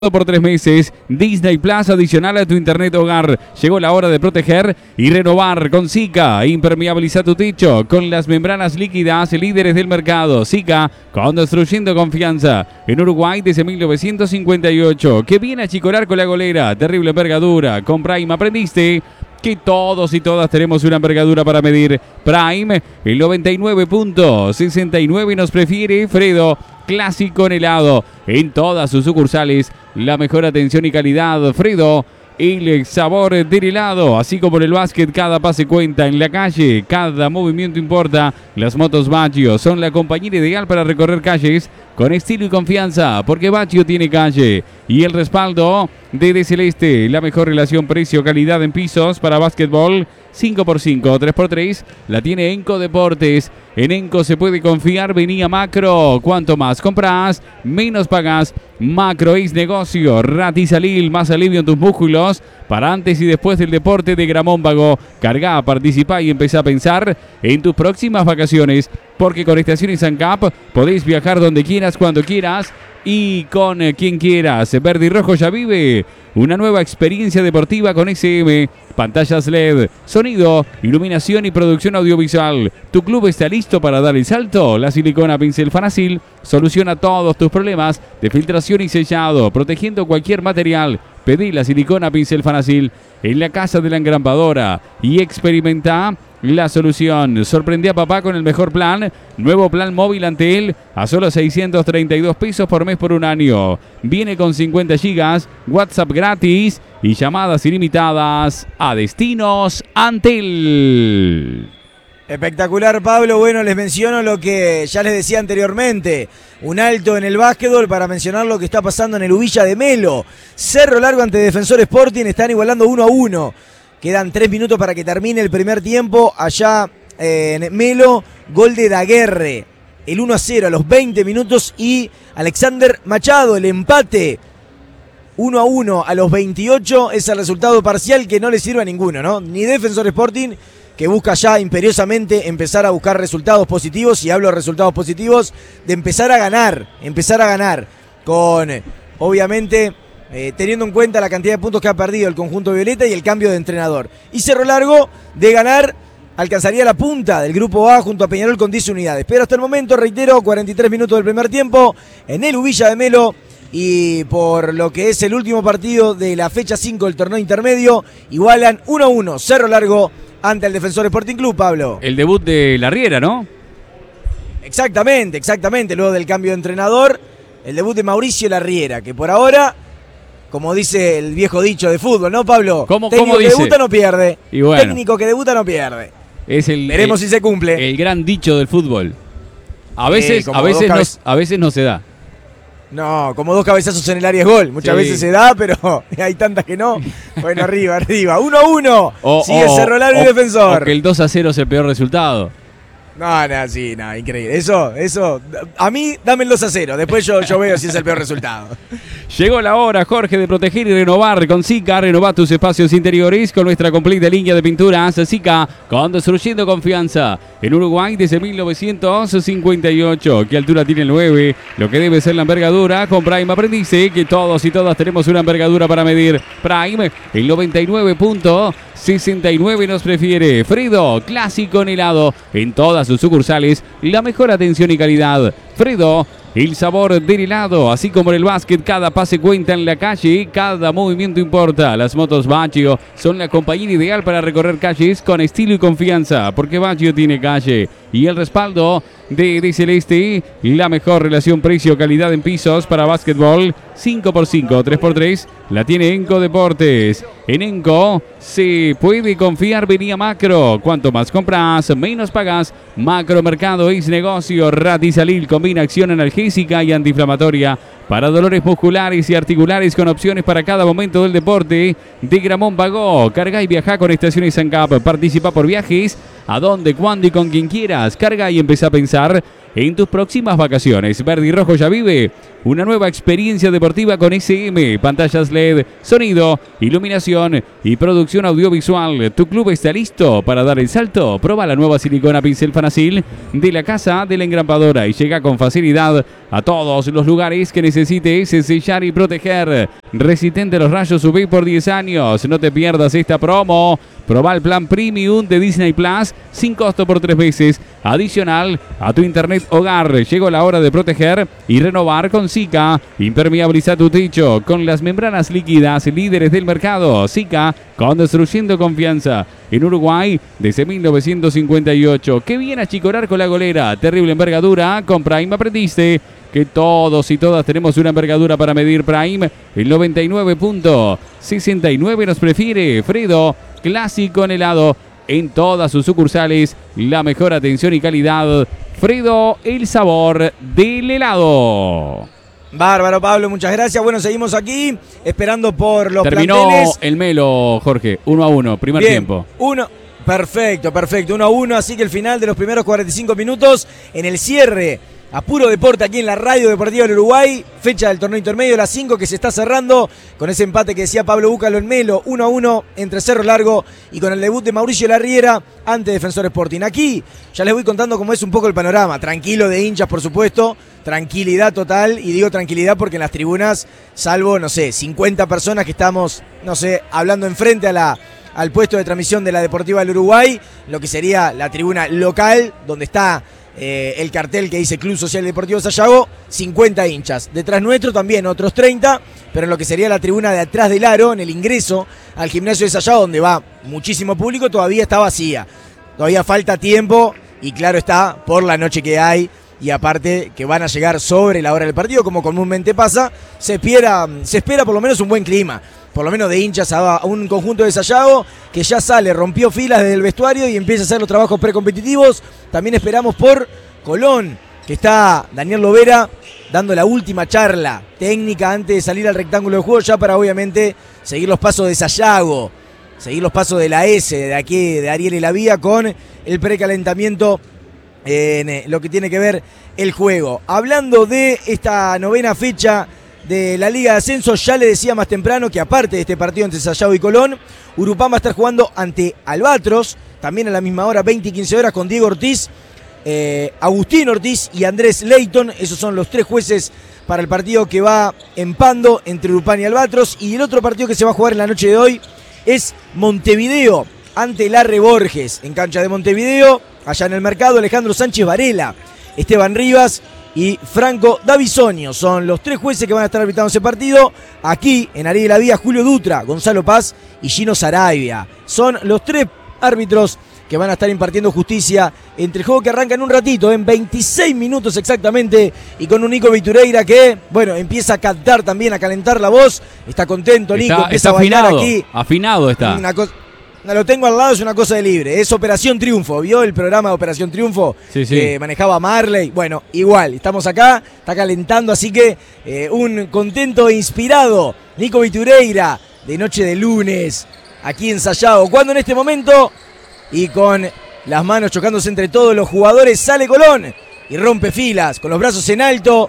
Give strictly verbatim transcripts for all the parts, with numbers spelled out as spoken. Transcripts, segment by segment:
Por tres meses, Disney Plus adicional a tu internet hogar. Llegó la hora de proteger y renovar con Sika. Impermeabiliza tu techo con las membranas líquidas líderes del mercado. Sika, construyendo confianza. En Uruguay desde mil novecientos cincuenta y ocho. Que viene a chicorar con la golera. Terrible envergadura. Con Prime aprendiste que todos y todas tenemos una envergadura para medir. Prime, el noventa y nueve punto sesenta y nueve nos prefiere. Fredo, clásico en helado. En todas sus sucursales, la mejor atención y calidad. Fredo, el sabor del helado. Así como en el básquet, cada pase cuenta. En la calle, cada movimiento importa. Las motos Baggio son la compañía ideal para recorrer calles con estilo y confianza, porque Baggio tiene calle. Y el respaldo de De Celeste, la mejor relación precio-calidad en pisos para básquetbol. cinco por cinco, tres por tres, la tiene Enco Deportes. En Enco se puede confiar, venía Macro. Cuanto más compras, menos pagas. Macro es negocio. Ratizalil, más alivio en tus músculos para antes y después del deporte de Gramónvago. Carga, participa y empezá a pensar en tus próximas vacaciones, porque con Estaciones ANCAP podéis viajar donde quieras, cuando quieras y con quien quieras. Verde y Rojo ya vive una nueva experiencia deportiva con S M. Pantallas L E D, sonido, iluminación y producción audiovisual. ¿Tu club está listo para dar el salto? La silicona Pincel Fanacil soluciona todos tus problemas de filtración y sellado, protegiendo cualquier material. Pedí la silicona Pincel Fanacil en la casa de la engrampadora y experimenta la solución. Sorprende a papá con el mejor plan. Nuevo plan móvil Antel a solo seiscientos treinta y dos pesos por mes por un año. Viene con cincuenta gigas, WhatsApp gratis y llamadas ilimitadas a destinos Antel. Espectacular, Pablo. Bueno, les menciono lo que ya les decía anteriormente. Un alto en el básquetbol para mencionar lo que está pasando en el Uvilla de Melo. Cerro Largo ante Defensor Sporting, están igualando uno a uno. Quedan tres minutos para que termine el primer tiempo. Allá eh, en Melo, gol de Daguerre. El uno a cero a los veinte minutos y Alexander Machado, el empate. uno a uno a los veintiocho es el resultado parcial que no le sirve a ninguno, ¿no? Ni Defensor Sporting, que busca ya imperiosamente empezar a buscar resultados positivos, y hablo de resultados positivos, de empezar a ganar, empezar a ganar, con, obviamente, eh, teniendo en cuenta la cantidad de puntos que ha perdido el conjunto violeta y el cambio de entrenador. Y Cerro Largo, de ganar, alcanzaría la punta del grupo A junto a Peñarol con diez unidades. Pero hasta el momento, reitero, cuarenta y tres minutos del primer tiempo, en el Uvilla de Melo, y por lo que es el último partido de la fecha cinco del torneo intermedio, igualan uno a uno Cerro Largo ante el Defensor Sporting Club, Pablo. El debut de La Riera, ¿no? Exactamente, exactamente, luego del cambio de entrenador, el debut de Mauricio La Riera, que por ahora, como dice el viejo dicho de fútbol, ¿no, Pablo? ¿Cómo, Técnico cómo que dice? debuta no pierde. Y bueno, Técnico que debuta no pierde. Es el, Veremos el, si se cumple. El gran dicho del fútbol. A veces, Eh, a veces, no, cabez... a veces no se da. No, como dos cabezazos en el área es gol. Muchas sí. veces se da, pero hay tantas que no. Bueno, arriba, arriba. uno a uno. O, Sigue o, Cerro Largo y o, Defensor. O que el dos a cero es el peor resultado. No, no, sí, no, increíble. Eso, eso, a mí dame el dos a cero. Después yo, yo veo si es el peor resultado. Llegó la hora, Jorge, de proteger y renovar con Sika. Renová tus espacios interiores con nuestra completa línea de pinturas. Sika, construyendo confianza. En Uruguay desde mil novecientos cincuenta y ocho. ¿Qué altura tiene el nueve? Lo que debe ser la envergadura. Con Prime aprendiste que todos y todas tenemos una envergadura para medir. Prime, el noventa y nueve punto sesenta y nueve nos prefiere. Fredo, clásico en helado. En todas sus sucursales, la mejor atención y calidad. Fredo, el sabor del helado. Así como en el básquet, cada pase cuenta en la calle, cada movimiento importa. Las motos Baggio son la compañía ideal para recorrer calles con estilo y confianza, porque Baggio tiene calle. Y el respaldo de De Celeste, la mejor relación precio-calidad en pisos para básquetbol. cinco por cinco, tres por tres, la tiene Enco Deportes. En Enco se puede confiar, venía Macro. Cuanto más compras, menos pagas. Macro Mercado es negocio. Ratizalil combina acción analgésica y antiinflamatoria para dolores musculares y articulares, con opciones para cada momento del deporte. De Gramónvago, carga y viaja con Estaciones ANCAP. Participa por viajes a donde, cuándo y con quien quieras. Carga y empieza a pensar en tus próximas vacaciones. Verde y Rojo ya vive una nueva experiencia deportiva con S M. Pantallas L E D, sonido, iluminación y producción audiovisual. ¿Tu club está listo para dar el salto? Proba la nueva silicona Pincel Fanacil de la casa de la engrampadora y llega con facilidad a todos los lugares que necesites sellar y proteger. Resistente a los rayos U V por diez años. No te pierdas esta promo. Proba el plan Premium de Disney Plus sin costo por tres meses. Adicional a tu internet hogar. Llegó la hora de proteger y renovar con Sika. Impermeabiliza tu techo con las membranas líquidas líderes del mercado. Sika, construyendo confianza. En Uruguay desde mil novecientos cincuenta y ocho. Qué bien achicorar con la golera. Terrible envergadura. Con Prime aprendiste que todos y todas tenemos una envergadura para medir. Prime, el noventa y nueve punto sesenta y nueve nos prefiere. Fredo, clásico en helado en todas sus sucursales. La mejor atención y calidad. Fredo, el sabor del helado. Bárbaro, Pablo, muchas gracias. Bueno, seguimos aquí esperando por los Terminó planteles. el Melo, Jorge, uno a uno, primer Bien, tiempo. Uno, perfecto, perfecto, uno a uno, así que el final de los primeros cuarenta y cinco minutos en el cierre a Puro Deporte aquí en la Radio Deportiva del Uruguay, fecha del torneo intermedio de las cinco que se está cerrando con ese empate que decía Pablo Búcalo en Melo, uno a uno entre Cerro Largo y con el debut de Mauricio Larriera ante Defensor Sporting. Aquí ya les voy contando cómo es un poco el panorama, tranquilo de hinchas por supuesto, tranquilidad total, y digo tranquilidad porque en las tribunas, salvo, no sé, cincuenta personas que estamos, no sé, hablando enfrente a la... al puesto de transmisión de la Deportiva del Uruguay, lo que sería la tribuna local, donde está eh, el cartel que dice Club Social Deportivo Sayago, cincuenta hinchas. Detrás nuestro también otros treinta, pero en lo que sería la tribuna de atrás del aro, en el ingreso al gimnasio de Sayago, donde va muchísimo público, todavía está vacía. Todavía falta tiempo y claro está, por la noche que hay, y aparte que van a llegar sobre la hora del partido, como comúnmente pasa, se espera, se espera por lo menos un buen clima. Por lo menos de hinchas a un conjunto de Sayago que ya sale, rompió filas desde el vestuario y empieza a hacer los trabajos precompetitivos. También esperamos por Colón, que está Daniel Lovera dando la última charla técnica antes de salir al rectángulo de juego, ya para obviamente seguir los pasos de Sayago, seguir los pasos de la S, de aquí, de Ariel y la Vía, con el precalentamiento en lo que tiene que ver el juego. Hablando de esta novena fecha de la Liga de Ascenso, ya le decía más temprano que aparte de este partido entre Sayago y Colón, Urupán va a estar jugando ante Albatros, también a la misma hora, veinte y quince horas, con Diego Ortiz, eh, Agustín Ortiz y Andrés Leighton. Esos son los tres jueces para el partido que va en Pando entre Urupán y Albatros. Y el otro partido que se va a jugar en la noche de hoy es Montevideo ante Larre Borges, en cancha de Montevideo, allá en el mercado. Alejandro Sánchez Varela, Esteban Rivas y Franco Davisonio son los tres jueces que van a estar arbitrando ese partido. Aquí en Ariel la Vía, Julio Dutra, Gonzalo Paz y Gino Sarabia. Son los tres árbitros que van a estar impartiendo justicia entre el juego que arranca en un ratito, en veintiséis minutos exactamente, y con un Nico Vitureira que, bueno, empieza a cantar también, a calentar la voz. Está contento Nico, está, empieza está a bailar afinado, aquí. Afinado está. Una cosa... No, lo tengo al lado, es una cosa de libre. Es Operación Triunfo. ¿Vio el programa de Operación Triunfo? Sí, sí. Que manejaba Marley. Bueno, igual, estamos acá, está calentando, así que eh, un contento e inspirado Nico Vitureira, de noche de lunes, aquí en Sayago. Cuando en este momento, y con las manos chocándose entre todos los jugadores, sale Colón y rompe filas, con los brazos en alto,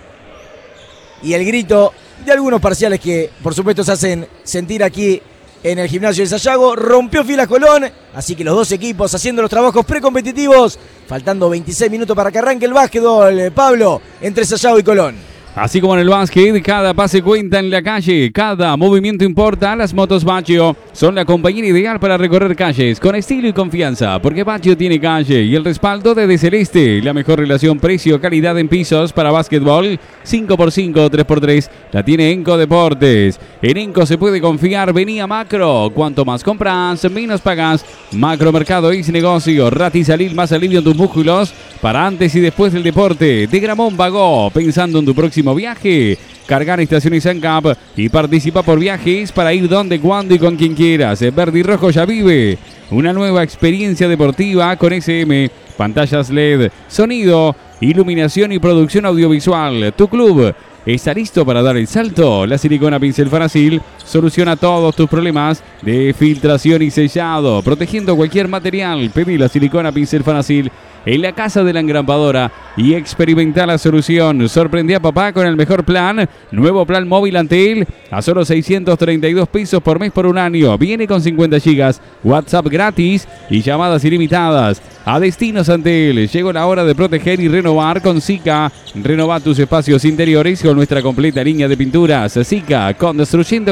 y el grito de algunos parciales que, por supuesto, se hacen sentir aquí en el gimnasio de Sayago. Rompió filas Colón, así que los dos equipos haciendo los trabajos precompetitivos, faltando veintiséis minutos para que arranque el básquetbol, Pablo, entre Sayago y Colón. Así como en el básquet, cada pase cuenta en la calle, cada movimiento importa. Las motos Baccio son la compañía ideal para recorrer calles con estilo y confianza, porque Baccio tiene calle y el respaldo de De Celeste, la mejor relación precio-calidad en pisos para básquetbol, cinco por cinco, tres por tres, la tiene Enco Deportes. En Enco se puede confiar, vení a Macro, cuanto más compras, menos pagas. Macro Mercado es negocio, Rati Salil, más alivio en tus músculos, para antes y después del deporte. De Gramón Vago, pensando en tu próximo viaje. Cargar estaciones ANCAP y participa por viajes para ir donde, cuando y con quien quieras. Verde y Rojo ya vive una nueva experiencia deportiva con S M, pantallas L E D, sonido, iluminación y producción audiovisual. Tu club está listo para dar el salto. La silicona pincel Farasil soluciona todos tus problemas de filtración y sellado, protegiendo cualquier material. Pedí la silicona pincel Farasil en la casa de la engrampadora y experimenta la solución. Sorprende a papá con el mejor plan. Nuevo plan móvil Antel a solo seiscientos treinta y dos pesos por mes por un año. Viene con cincuenta gigas, WhatsApp gratis y llamadas ilimitadas. A Destinos Antel, llegó la hora de proteger y renovar con Sika. Renova tus espacios interiores con nuestra completa línea de pinturas. Sika, construyendo